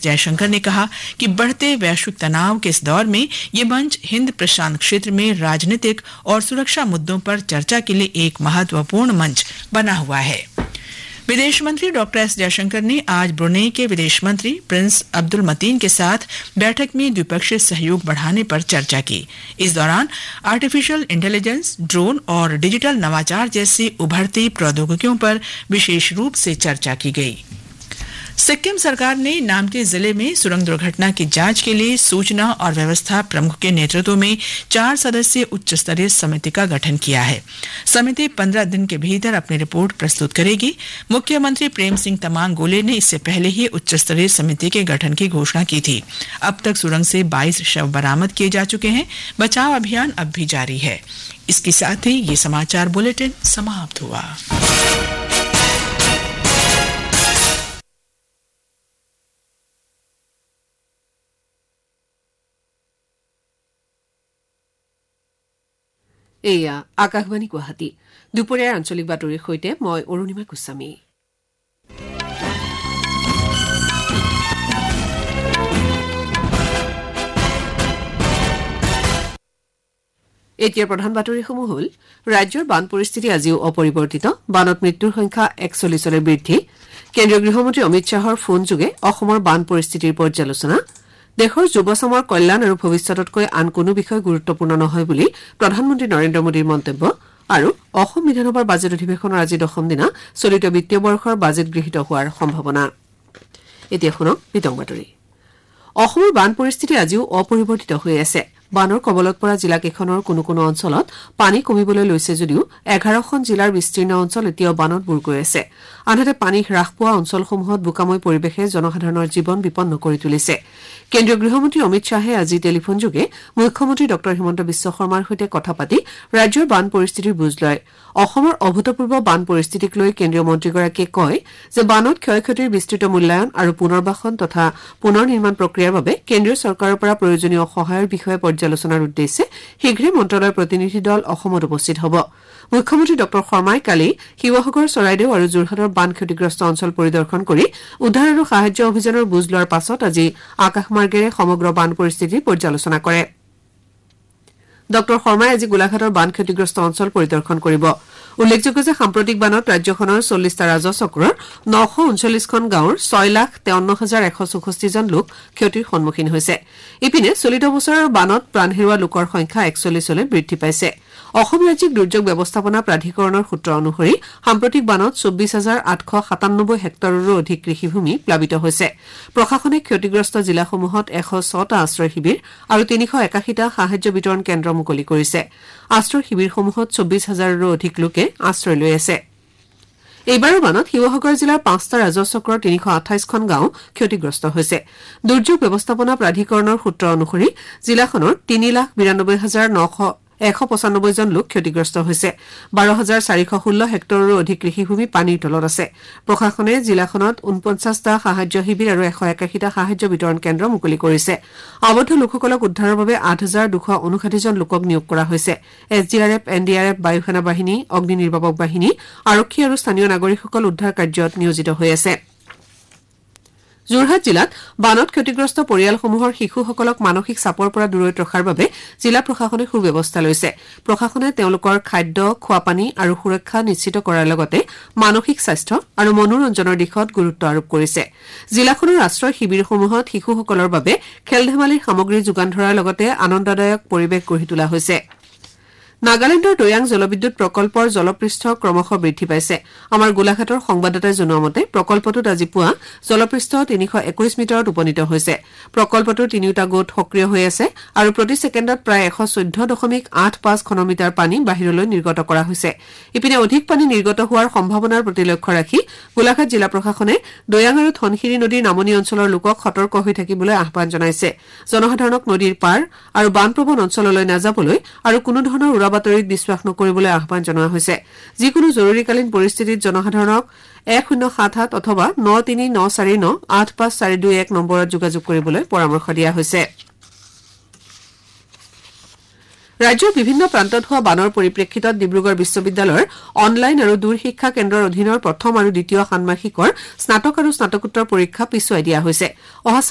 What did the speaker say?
जयशंकर ने कहा कि बढ़ते वैश्विक तनाव के इस दौर में ये मंच हिंद प्रशांत क्षेत्र में राजनीतिक और सुरक्षा मुद्दों पर चर्चा के लिए एक महत्वपूर्ण मंच बना हुआ है। विदेश मंत्री डॉक्टर एस जयशंकर ने आज ब्रुनेई के विदेश मंत्री प्रिंस अब्दुल मतीन के साथ बैठक में द्विपक्षीय सहयोग बढ़ाने पर चर्चा की। इस दौरान आर्टिफिशियल इंटेलिजेंस, ड्रोन और डिजिटल नवाचार जैसी उभरती प्रौद्योगिकियों पर विशेष रूप से चर्चा की गई। सिक्किम सरकार ने नामची जिले में सुरंग दुर्घटना की जांच के लिए सूचना और व्यवस्था प्रमुख के नेतृत्व में 4 सदस्यीय उच्च स्तरीय समिति का गठन किया है। समिति 15 दिन के भीतर अपनी रिपोर्ट प्रस्तुत करेगी। मुख्यमंत्री प्रेम सिंह तमांग गोले ने इससे पहले ही उच्च स्तरीय समिति के गठन की घोषणा की थी। अब तक सुरंग से 22 शव बरामद किए जा चुके हैं। बचाव अभियान अब भी जारी है। इसके साथ ही ये समाचार बुलेटिन समाप्त हुआ। এয়া আকাশবাণী গুৱাহাটী দুপৰীয়াৰ আঞ্চলিক বাতৰিৰ সৈতে মই অৰুণিমা গোস্বামী। এতিয়া প্ৰধান বাতৰিসমূহ হ'ল ৰাজ্যৰ বান পৰিস্থিতি আজিও অপৰিৱৰ্তিত। বানত মৃত্যুৰ সংখ্যা 41লৈ বৃদ্ধি। কেন্দ্ৰীয় গৃহমন্ত্ৰী অমিত শ্বাহৰ ফোনযোগে অসমৰ বান পৰিস্থিতিৰ পৰ্যালোচনা। দেশৰ যুৱচামৰ কল্যাণ আৰু ভৱিষ্যততকৈ আন কোনো বিষয় গুৰুত্বপূৰ্ণ নহয় বুলি প্ৰধানমন্ত্ৰী নৰেন্দ্ৰ মোদীৰ মন্তব্য। আৰু অসম বিধানসভাৰ বাজেট অধিৱেশনৰ আজি 10ম দিনা চলিত বিত্তীয় বৰ্ষৰ বাজেট গৃহীত হোৱাৰ সম্ভাৱনা। এতিয়া শুনক বিতং বাতৰি। অসমৰ বান পৰিস্থিতি আজিও অপৰিৱৰ্তিত হৈ আছে। বানৰ কবলত পৰা জিলাকেইখনৰ কোনো কোনো অঞ্চলত পানী কমিবলৈ লৈছে যদিও 11খন জিলাৰ বিস্তীৰ্ণ অঞ্চল এতিয়াও বানত বুৰ গৈ আছে। আনহাতে পানী হ্ৰাস পোৱা অঞ্চলসমূহত বোকাময় পৰিৱেশে জনসাধাৰণৰ জীৱন বিপন্ন কৰি তুলিছে। কেন্দ্ৰীয় গৃহমন্ত্ৰী অমিত শ্বাহে আজি টেলিফোনযোগে মুখ্যমন্ত্ৰী ডঃ হিমন্ত বিশ্ব শৰ্মাৰ সৈতে কথা পাতি ৰাজ্যৰ বান পৰিস্থিতিৰ বুজ লয়। অসমৰ অভূতপূৰ্ব বান পৰিস্থিতিক লৈ কেন্দ্ৰীয় মন্ত্ৰীগৰাকীয়ে কয় যে বানত ক্ষয় ক্ষতিৰ বিস্তৃত মূল্যায়ন আৰু পুনৰ্বাসন তথা পুনৰ নিৰ্মাণ প্ৰক্ৰিয়াৰ বাবে কেন্দ্ৰীয় চৰকাৰৰ পৰা প্ৰয়োজনীয় সহায়ৰ বিষয়ে পৰ্যালোচনাৰ উদ্দেশ্যে শীঘ্ৰে মন্ত্ৰালয়ৰ প্ৰতিনিধি দল অসমত উপস্থিত হ'ব। মুখ্যমন্ত্ৰী ডঃ শৰ্মাই কালি শিৱসাগৰ, চৰাইদেউ আৰু যোৰহাটৰ বান ক্ষতিগ্ৰস্ত অঞ্চল পৰিদৰ্শন কৰি উদ্ধাৰ আৰু সাহায্য অভিযানৰ বুজ লোৱাৰ পাছত আজি আকাশমাৰ্গেৰে সমগ্ৰ বান পৰিস্থিতিৰ পৰ্যালোচনা কৰে। ডঃ শৰ্মাই আজি গোলাঘাটৰ বান ক্ষতিগ্ৰস্ত অঞ্চল পৰিদৰ্শন কৰিব। উল্লেখযোগ্য যে সাম্প্ৰতিক বানত ৰাজ্যখনৰ 40টা ৰাজহ চক্ৰৰ 939খন গাঁৱৰ 6,53,164 জন লোক ক্ষতিৰ সন্মুখীন হৈছে। ইপিনে চলিত বছৰৰ বানত প্ৰাণ হেৰুওৱা লোকৰ সংখ্যা 41লৈ বৃদ্ধি পাইছে। অসম ৰাজ্যিক দুৰ্যোগ ব্যৱস্থাপনা প্ৰাধিকৰণৰ সূত্ৰ অনুসৰি সাম্প্ৰতিক বানত 24,897 হেক্টৰৰো অধিক কৃষিভূমি প্লাবিত হৈছে। প্ৰশাসনে ক্ষতিগ্ৰস্ত জিলাসমূহত 106টা আশ্ৰয় শিবিৰ আৰু 381টা সাহায্য বিতৰণ কেন্দ্ৰ মুকলি কৰিছে। আশ্ৰয় শিবিৰসমূহত 24,000ৰো অধিক লোকে আশ্ৰয় লৈ আছে। এইবাৰৰ বানত শিৱসাগৰ জিলাৰ 5টা ৰাজহ চক্ৰৰ 328খন গাঁও ক্ষতিগ্ৰস্ত হৈছে। দুৰ্যোগ ব্যৱস্থাপনা প্ৰাধিকৰণৰ সূত্ৰ অনুসৰি জিলাখনৰ 3,92,195 জন লোক ক্ষতিগ্ৰস্ত হৈছে। 12,416 হেক্টৰৰো অধিক কৃষিভূমি পানীৰ তলত আছে। প্ৰশাসনে জিলাখনত 49টা সাহায্য শিবিৰ আৰু 181টা সাহায্য বিতৰণ কেন্দ্ৰ মুকলি কৰিছে। আবদ্ধ লোকসকলক উদ্ধাৰৰ বাবে 8,259 জন লোকক নিয়োগ কৰা হৈছে। SDRF, NDRF, বায়ুসেনা বাহিনী, অগ্নি নিৰ্বাপক বাহিনী, আৰক্ষী আৰু স্থানীয় নাগৰিকসকল উদ্ধাৰ কাৰ্যত নিয়োজিত হৈ আছে। যোৰহাট জিলাত বানত ক্ষতিগ্ৰস্ত পৰিয়ালসমূহৰ শিশুসকলক মানসিক চাপৰ পৰা দূৰৈত ৰখাৰ বাবে জিলা প্ৰশাসনে সুব্যৱস্থা লৈছে। প্ৰশাসনে তেওঁলোকৰ খাদ্য, খোৱাপানী আৰু সুৰক্ষা নিশ্চিত কৰাৰ লগতে মানসিক স্বাস্থ্য আৰু মনোৰঞ্জনৰ দিশত গুৰুত্ব আৰোপ কৰিছে। জিলাখনৰ আশ্ৰয় শিবিৰসমূহত শিশুসকলৰ বাবে খেল ধেমালিৰ সামগ্ৰী যোগান ধৰাৰ লগতে আনন্দদায়ক পৰিৱেশ গঢ়ি তোলা হৈছে। নাগালেণ্ডৰ দৈয়াং জলবিদ্যুৎ প্ৰকল্পৰ জলপৃষ্ঠ ক্ৰমশ বৃদ্ধি পাইছে। আমাৰ গোলাঘাটৰ সংবাদদাতাই জনোৱা মতে প্ৰকল্পটোত আজি পুৱা জলপৃষ্ঠ 321 মিটাৰত উপনীত হৈছে। প্ৰকল্পটোৰ 3টা গোট সক্ৰিয় হৈ আছে আৰু প্ৰতি ছেকেণ্ডত প্ৰায় 114.85 ঘনমিটাৰ পানী বাহিৰলৈ নিৰ্গত কৰা হৈছে। ইপিনে অধিক পানী নিৰ্গত হোৱাৰ সম্ভাৱনাৰ প্ৰতি লক্ষ্য ৰাখি গোলাঘাট জিলা প্ৰশাসনে দৈয়াং আৰু ধনশিৰি নদীৰ নামনি অঞ্চলৰ লোকক সতৰ্ক হৈ থাকিবলৈ আহ্বান জনাইছে। জনসাধাৰণক নদীৰ পাৰ আৰু বানপ্ৰৱণ অঞ্চললৈ নাযাবলৈ আৰু কোনো ধৰণৰ বাতৰিত বিশ্বাস নকৰিবলৈ আহ্বান জনোৱা হৈছে। যিকোনো জৰুৰীকালীন পৰিস্থিতিত জনসাধাৰণক 1077 অথবা 9394985421 নম্বৰত যোগাযোগ কৰিবলৈ পৰামৰ্শ দিয়া হৈছে। ৰাজ্যৰ বিভিন্ন প্ৰান্তত হোৱা বানৰ পৰিপ্ৰেক্ষিতত ডিব্ৰুগড় বিশ্ববিদ্যালয়ৰ অনলাইন আৰু দূৰ শিক্ষা কেন্দ্ৰৰ অধীনৰ প্ৰথম আৰু দ্বিতীয় ষান্মাসিকৰ স্নাতক আৰু স্নাতকোত্তৰ পৰীক্ষা পিছুৱাই দিয়া হৈছে। অহা